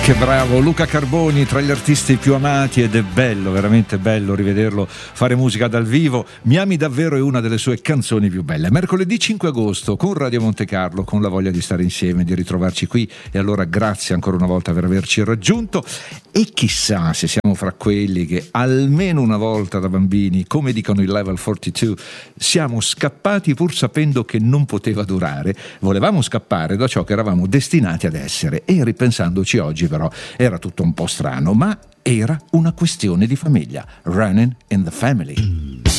Che bravo Luca Carboni, tra gli artisti più amati, ed è bello, veramente bello rivederlo fare musica dal vivo. Mi ami davvero è una delle sue canzoni più belle. Mercoledì 5 agosto con Radio Monte Carlo, con la voglia di stare insieme, di ritrovarci qui, e allora grazie ancora una volta per averci raggiunto. E chissà se siamo fra quelli che almeno una volta da bambini, come dicono i Level 42, siamo scappati pur sapendo che non poteva durare. Volevamo scappare da ciò che eravamo destinati ad essere, e ripensandoci oggi però era tutto un po' strano, ma era una questione di famiglia. Running in the Family.